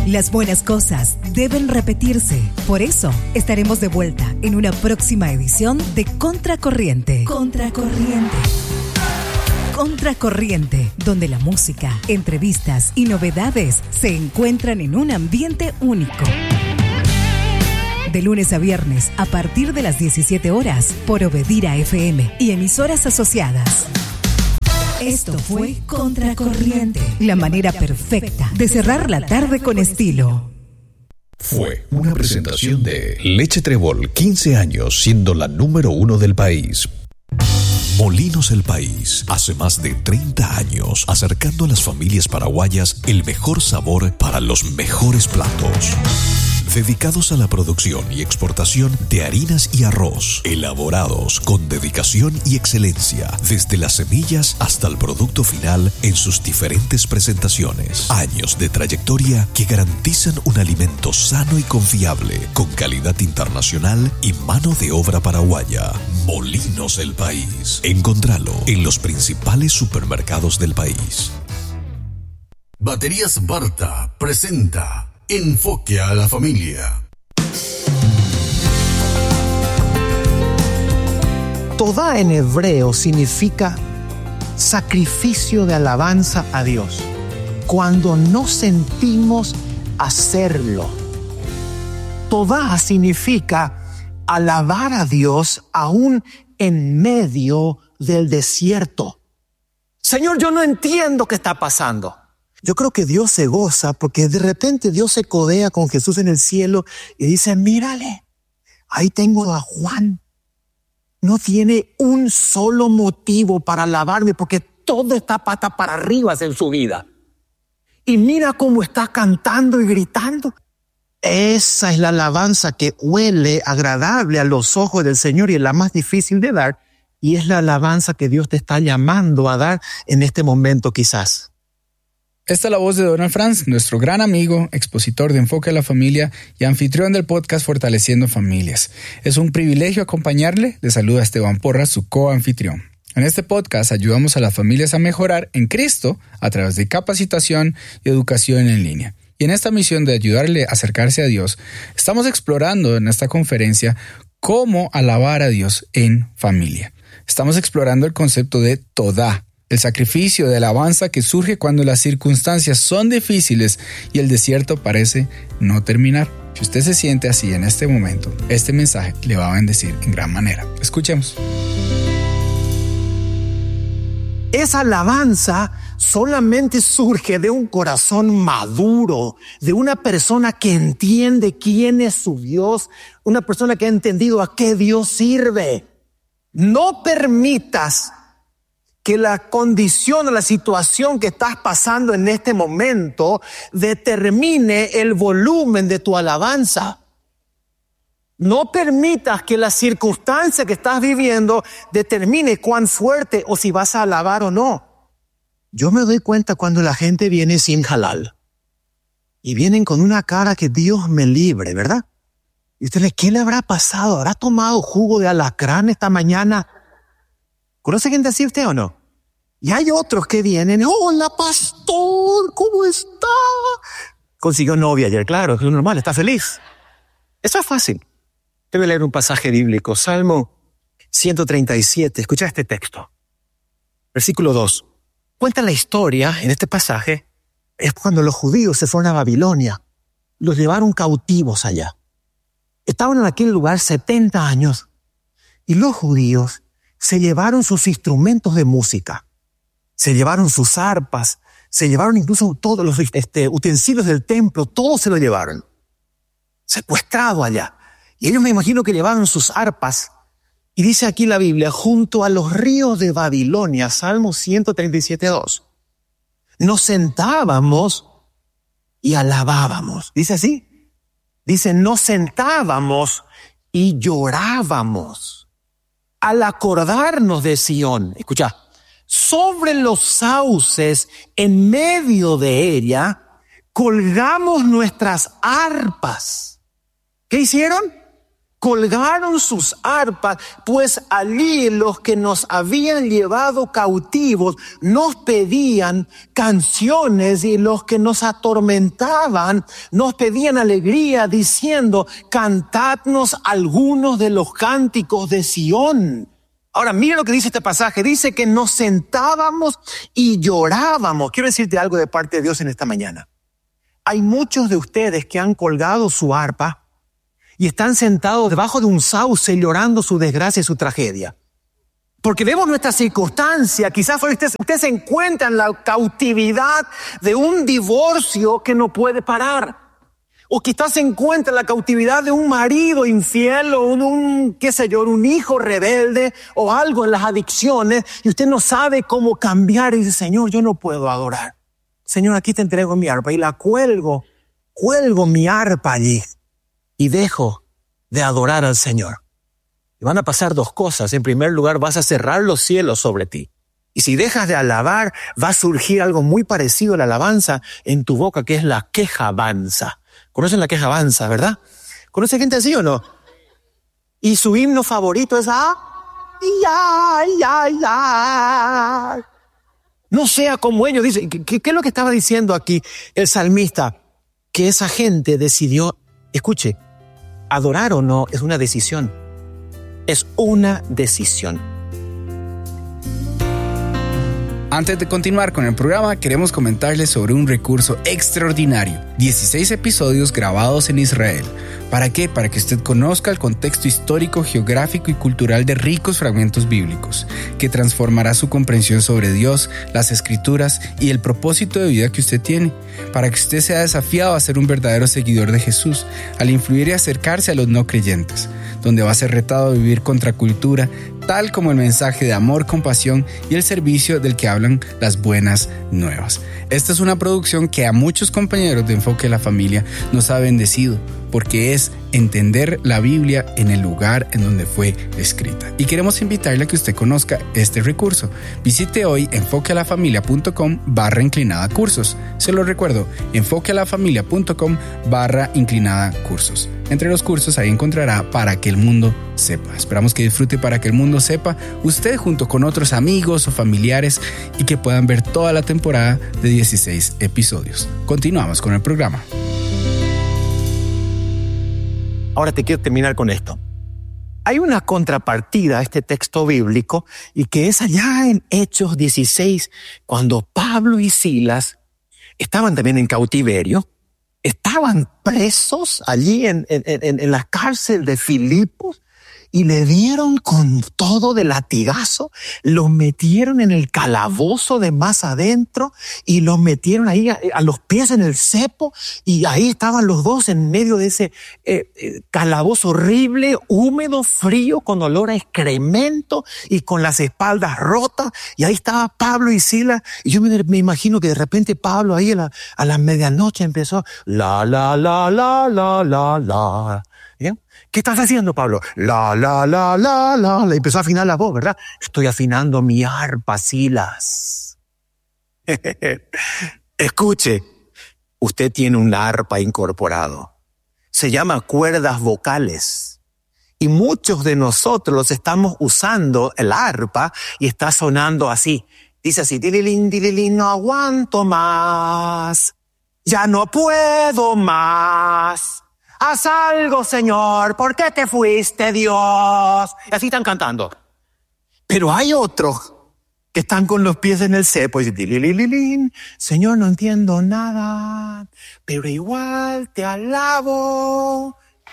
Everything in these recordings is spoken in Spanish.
Las buenas cosas deben repetirse. Por eso, estaremos de vuelta en una próxima edición de Contracorriente. Contracorriente. Contracorriente, donde la música, entrevistas y novedades se encuentran en un ambiente único. De lunes a viernes, a partir de las 17 horas, por Obedira FM y emisoras asociadas. Esto fue Contracorriente, la manera perfecta de cerrar la tarde con estilo. Fue una presentación de Leche Trébol, 15 años siendo la número 1 del país. Molinos El País, hace más de 30 años, acercando a las familias paraguayas el mejor sabor para los mejores platos. Dedicados a la producción y exportación de harinas y arroz, elaborados con dedicación y excelencia, desde las semillas hasta el producto final en sus diferentes presentaciones. Años de trayectoria que garantizan un alimento sano y confiable, con calidad internacional y mano de obra paraguaya. Molinos El País. Encontralo en los principales supermercados del país. Baterías Barta presenta Enfoque a la Familia. Todá en hebreo significa sacrificio de alabanza a Dios. Cuando no sentimos hacerlo. Todá significa alabar a Dios aún en medio del desierto. Señor, yo no entiendo qué está pasando. Yo creo que Dios se goza porque de repente Dios se codea con Jesús en el cielo y dice, mírale, ahí tengo a Juan. No tiene un solo motivo para alabarme porque todo está pata para arriba en su vida. Y mira cómo está cantando y gritando. Esa es la alabanza que huele agradable a los ojos del Señor y es la más difícil de dar. Y es la alabanza que Dios te está llamando a dar en este momento quizás. Esta es la voz de Donald Franz, nuestro gran amigo, expositor de Enfoque a la Familia y anfitrión del podcast Fortaleciendo Familias. Es un privilegio acompañarle. Le saluda Esteban Porras, su coanfitrión. En este podcast ayudamos a las familias a mejorar en Cristo a través de capacitación y educación en línea. Y en esta misión de ayudarle a acercarse a Dios, estamos explorando en esta conferencia cómo alabar a Dios en familia. Estamos explorando el concepto de Todá, el sacrificio de alabanza que surge cuando las circunstancias son difíciles y el desierto parece no terminar. Si usted se siente así en este momento, este mensaje le va a bendecir en gran manera. Escuchemos. Esa alabanza solamente surge de un corazón maduro, de una persona que entiende quién es su Dios, una persona que ha entendido a qué Dios sirve. No permitas que la condición o la situación que estás pasando en este momento determine el volumen de tu alabanza. No permitas que la circunstancia que estás viviendo determine cuán fuerte o si vas a alabar o no. Yo me doy cuenta cuando la gente viene sin halal y vienen con una cara que Dios me libre, ¿verdad? Y usted le, ¿qué le habrá pasado? ¿Habrá tomado jugo de alacrán esta mañana? ¿Conoce gente así usted o no? Y hay otros que vienen, hola pastor, ¿cómo está? Consiguió novia ayer, claro, es normal, está feliz. Eso es fácil. Te voy a leer un pasaje bíblico, Salmo 137, escucha este texto. Versículo 2. Cuenta la historia, en este pasaje, es cuando los judíos se fueron a Babilonia. Los llevaron cautivos allá. Estaban en aquel lugar 70 años y los judíos se llevaron sus instrumentos de música, se llevaron sus arpas, se llevaron incluso todos los utensilios del templo, todo se lo llevaron, secuestrado allá. Y ellos me imagino que llevaron sus arpas, y dice aquí la Biblia, junto a los ríos de Babilonia, Salmo 137:2, nos sentábamos y alabábamos. ¿Dice así? Dice, nos sentábamos y llorábamos al acordarnos de Sión. Escucha, sobre los sauces, en medio de ella, colgamos nuestras arpas. ¿Qué hicieron? colgaron sus arpas, pues allí los que nos habían llevado cautivos nos pedían canciones, y los que nos atormentaban nos pedían alegría, diciendo: cantadnos algunos de los cánticos de Sión. Ahora, mira lo que dice este pasaje. Dice que nos sentábamos y llorábamos. Quiero decirte algo de parte de Dios en esta mañana. Hay muchos de ustedes que han colgado su arpa y están sentados debajo de un sauce llorando su desgracia y su tragedia. Porque vemos nuestra circunstancia. Quizás usted se encuentra en la cautividad de un divorcio que no puede parar. O quizás se encuentra en la cautividad de un marido infiel o un hijo rebelde o algo en las adicciones, y usted no sabe cómo cambiar y dice: Señor, yo no puedo adorar. Señor, aquí te entrego mi arpa y la cuelgo mi arpa allí y dejo de adorar al Señor. Y van a pasar dos cosas. En primer lugar, vas a cerrar los cielos sobre ti. Y si dejas de alabar, va a surgir algo muy parecido a la alabanza en tu boca, que es la quejabanza. ¿Conocen la quejabanza, verdad? ¿Conocen gente así o no? Y su himno favorito es No sea como ellos. Dice, ¿qué es lo que estaba diciendo aquí el salmista? Que esa gente decidió, escuche, adorar o no es una decisión. Es una decisión. Antes de continuar con el programa, queremos comentarles sobre un recurso extraordinario. 16 episodios grabados en Israel. ¿Para qué? Para que usted conozca el contexto histórico, geográfico y cultural de ricos fragmentos bíblicos, que transformará su comprensión sobre Dios, las Escrituras y el propósito de vida que usted tiene, para que usted sea desafiado a ser un verdadero seguidor de Jesús, al influir y acercarse a los no creyentes, donde va a ser retado a vivir contra cultura, tal como el mensaje de amor, compasión y el servicio del que hablan las buenas nuevas. Esta es una producción que a muchos compañeros de Enfoque a la Familia nos ha bendecido, porque es entender la Biblia en el lugar en donde fue escrita. Y queremos invitarle a que usted conozca este recurso. Visite hoy enfoquealafamilia.com/cursos. Se lo recuerdo, enfoquealafamilia.com/cursos. Entre los cursos ahí encontrará Para que el mundo sepa. Esperamos que disfrute Para que el mundo sepa usted junto con otros amigos o familiares, y que puedan ver toda la temporada de 16 episodios. Continuamos con el programa. Ahora te quiero terminar con esto. Hay una contrapartida a este texto bíblico, y que es allá en Hechos 16, cuando Pablo y Silas estaban también en cautiverio, estaban presos allí en la cárcel de Filipos, y le dieron con todo de latigazo, los metieron en el calabozo de más adentro y los metieron ahí a los pies en el cepo, y ahí estaban los dos en medio de ese calabozo horrible, húmedo, frío, con olor a excremento y con las espaldas rotas, y ahí estaba Pablo y Silas, y yo me imagino que de repente Pablo ahí a la medianoche empezó la. ¿Bien? ¿Qué estás haciendo, Pablo? La. Le empezó a afinar la voz, ¿verdad? Estoy afinando mi arpa, Silas. Escuche, usted tiene un arpa incorporado. Se llama cuerdas vocales. Y muchos de nosotros estamos usando el arpa y está sonando así. Dice así: dililín, no aguanto más. Ya no puedo más. Haz algo, Señor. ¿Por qué te fuiste, Dios? Y así están cantando. Pero hay otros que están con los pies en el cepo y dicen: Señor, no entiendo nada, pero igual te alabo.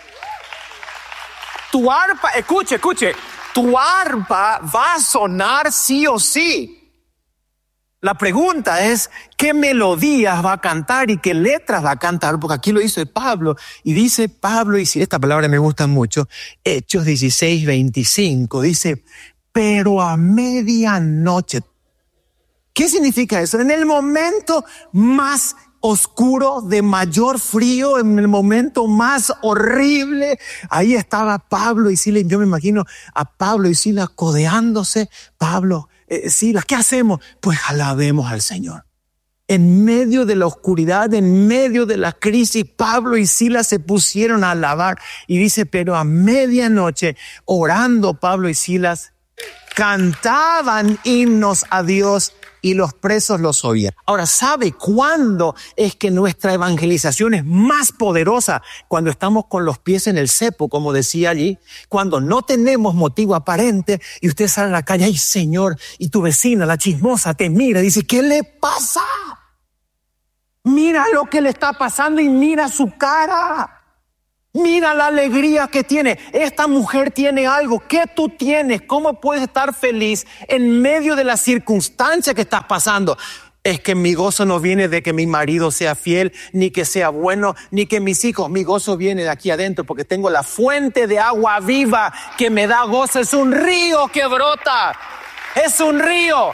Tu arpa, escuche, tu arpa va a sonar sí o sí. La pregunta es, ¿qué melodías va a cantar y qué letras va a cantar? Porque aquí lo dice Pablo, y dice Pablo, y si esta palabra me gusta mucho, Hechos 16:25, dice: pero a medianoche. ¿Qué significa eso? En el momento más oscuro, de mayor frío, en el momento más horrible, ahí estaba Pablo y Silas. Yo me imagino a Pablo y Silas codeándose. Pablo, Silas, ¿qué hacemos? Pues alabemos al Señor. En medio de la oscuridad, en medio de la crisis, Pablo y Silas se pusieron a alabar. Y dice, pero a medianoche, orando Pablo y Silas, cantaban himnos a Dios y los presos los oían. Ahora, ¿sabe cuándo es que nuestra evangelización es más poderosa? Cuando estamos con los pies en el cepo, como decía allí, cuando no tenemos motivo aparente y usted sale a la calle, ¡ay, Señor! Y tu vecina, la chismosa, te mira y dice, ¿qué le pasa? Mira lo que le está pasando y mira su cara. Mira la alegría que tiene. Esta mujer tiene algo. ¿Qué tú tienes? ¿Cómo puedes estar feliz en medio de la circunstancia que estás pasando? Es que mi gozo no viene de que mi marido sea fiel, ni que sea bueno, ni que mis hijos. Mi gozo viene de aquí adentro porque tengo la fuente de agua viva que me da gozo. Es un río que brota. Es un río.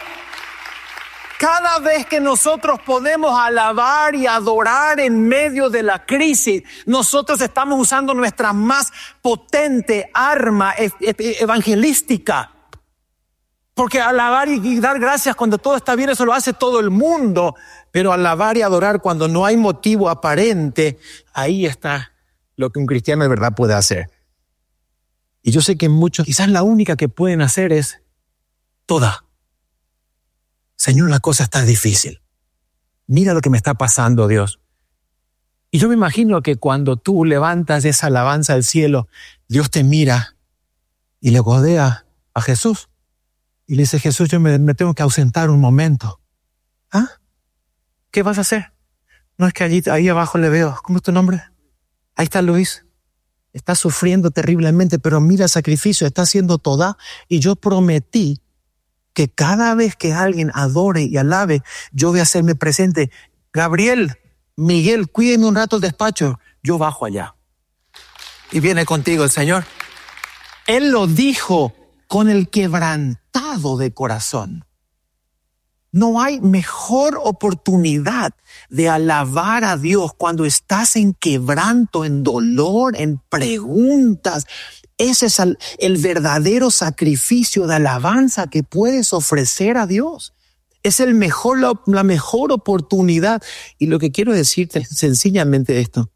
Cada vez que nosotros podemos alabar y adorar en medio de la crisis, nosotros estamos usando nuestra más potente arma evangelística. Porque alabar y dar gracias cuando todo está bien, eso lo hace todo el mundo. Pero alabar y adorar cuando no hay motivo aparente, ahí está lo que un cristiano de verdad puede hacer. Y yo sé que muchos, quizás la única que pueden hacer es toda. Señor, la cosa está difícil. Mira lo que me está pasando, Dios. Y yo me imagino que cuando tú levantas esa alabanza al cielo, Dios te mira y le godea a Jesús. Y le dice, Jesús, yo me tengo que ausentar un momento. ¿Ah? ¿Qué vas a hacer? No, es que ahí abajo le veo. ¿Cómo es tu nombre? Ahí está Luis. Está sufriendo terriblemente, pero mira el sacrificio, está haciendo toda. Y yo prometí que cada vez que alguien adore y alabe, yo voy a hacerme presente. Gabriel, Miguel, cuídenme un rato el despacho. Yo bajo allá. Y viene contigo el Señor. Él lo dijo con el quebrantado de corazón. No hay mejor oportunidad de alabar a Dios cuando estás en quebranto, en dolor, en preguntas. Ese es el verdadero sacrificio de alabanza que puedes ofrecer a Dios. Es la mejor oportunidad. Y lo que quiero decirte es sencillamente esto.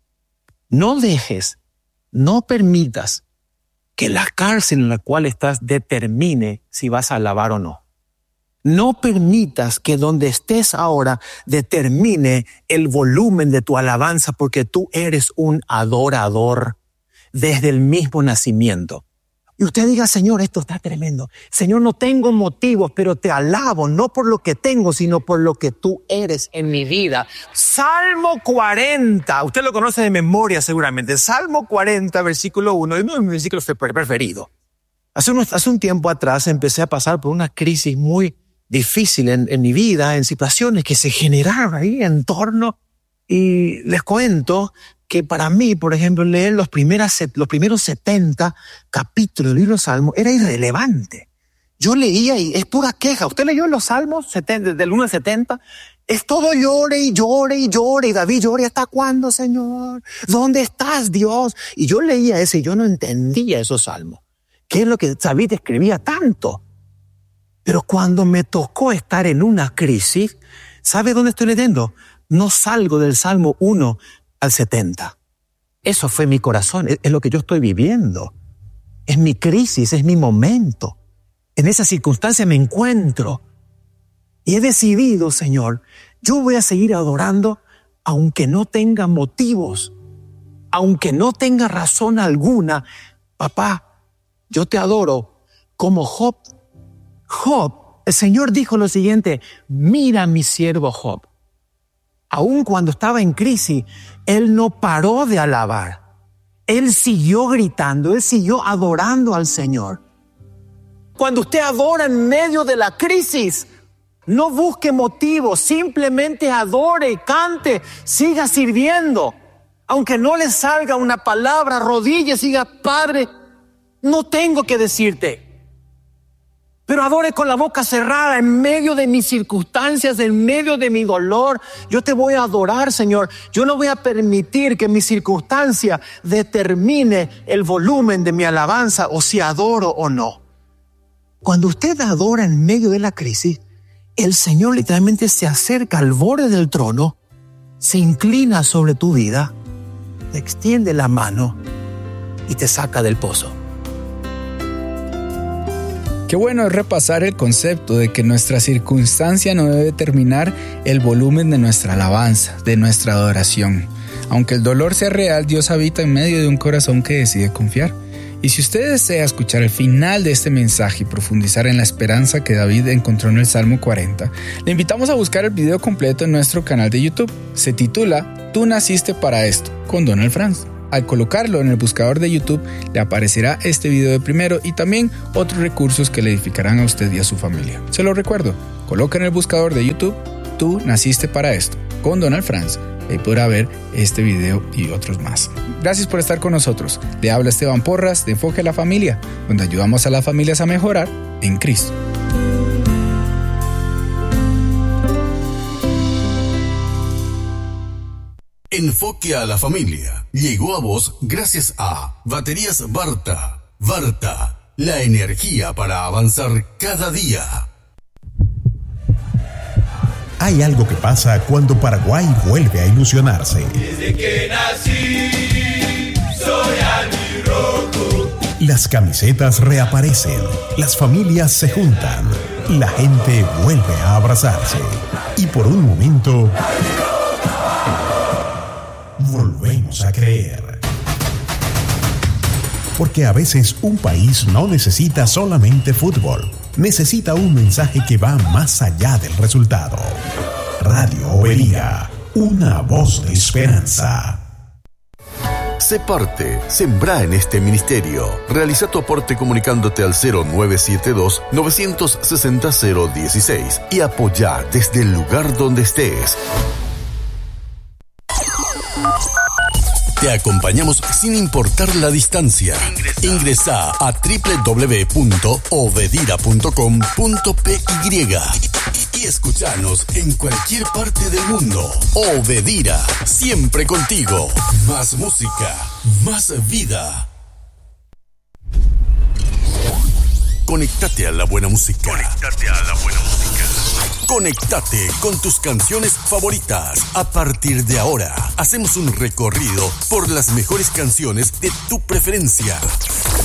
No permitas que la cárcel en la cual estás determine si vas a alabar o no. No permitas que donde estés ahora determine el volumen de tu alabanza, porque tú eres un adorador desde el mismo nacimiento. Y usted diga, Señor, esto está tremendo. Señor, no tengo motivos, pero te alabo, no por lo que tengo, sino por lo que tú eres en mi vida. Salmo 40, usted lo conoce de memoria seguramente. Salmo 40, versículo 1, es uno de mis versículos preferidos. Hace un tiempo atrás empecé a pasar por una crisis muy difícil en mi vida, en situaciones que se generaron ahí en torno. Y les cuento que para mí, por ejemplo, leer los primeros 70 capítulos del libro de Salmos era irrelevante. Yo leía y es pura queja. ¿Usted leyó los Salmos 70, del 1 al 70? Es todo llore y llore y llore. Y David llore, ¿hasta cuándo, Señor? ¿Dónde estás, Dios? Y yo leía ese y yo no entendía esos Salmos. ¿Qué es lo que David escribía tanto? Pero cuando me tocó estar en una crisis, ¿sabe dónde estoy leyendo? No salgo del Salmo 1 al 70. Eso fue mi corazón, es lo que yo estoy viviendo. Es mi crisis, es mi momento. En esa circunstancia me encuentro. Y he decidido, Señor, yo voy a seguir adorando aunque no tenga motivos, aunque no tenga razón alguna. Papá, yo te adoro como Job. Job, el Señor dijo lo siguiente, mira a mi siervo Job. Aun cuando estaba en crisis, él no paró de alabar. Él siguió gritando, él siguió adorando al Señor. Cuando usted adora en medio de la crisis, no busque motivos, simplemente adore, cante, siga sirviendo. Aunque no le salga una palabra, arrodille, diga, Padre, no tengo que decirte. Pero adore con la boca cerrada en medio de mis circunstancias, en medio de mi dolor. Yo te voy a adorar, Señor. Yo no voy a permitir que mi circunstancia determine el volumen de mi alabanza o si adoro o no. Cuando usted adora en medio de la crisis, el Señor literalmente se acerca al borde del trono, se inclina sobre tu vida, te extiende la mano y te saca del pozo. Qué bueno es repasar el concepto de que nuestra circunstancia no debe determinar el volumen de nuestra alabanza, de nuestra adoración. Aunque el dolor sea real, Dios habita en medio de un corazón que decide confiar. Y si usted desea escuchar el final de este mensaje y profundizar en la esperanza que David encontró en el Salmo 40, le invitamos a buscar el video completo en nuestro canal de YouTube. Se titula Tú naciste para esto, con Donald Franz. Al colocarlo en el buscador de YouTube, le aparecerá este video de primero y también otros recursos que le edificarán a usted y a su familia. Se lo recuerdo, coloca en el buscador de YouTube, Tú naciste para esto, con Donald Franz. Ahí podrá ver este video y otros más. Gracias por estar con nosotros. Le habla Esteban Porras de Enfoque a la Familia, donde ayudamos a las familias a mejorar en Cristo. Enfoque a la Familia llegó a vos gracias a Baterías Varta. Varta, la energía para avanzar cada día. Hay algo que pasa cuando Paraguay vuelve a ilusionarse. Desde que nací, soy albirrojo. Las camisetas reaparecen, las familias se juntan, la gente vuelve a abrazarse. Y por un momento, volvemos a creer. Porque a veces un país no necesita solamente fútbol, necesita un mensaje que va más allá del resultado. Radio Obedía, una voz de esperanza. Sé parte, sembrá en este ministerio. Realiza tu aporte comunicándote al 0972-960-016 y apoyá desde el lugar donde estés. Te acompañamos sin importar la distancia. Ingresá a www.obedira.com.py y escuchanos en cualquier parte del mundo. Obedira, siempre contigo. Más música, más vida. Conectate a la buena música. Conéctate con tus canciones favoritas. A partir de ahora, hacemos un recorrido por las mejores canciones de tu preferencia.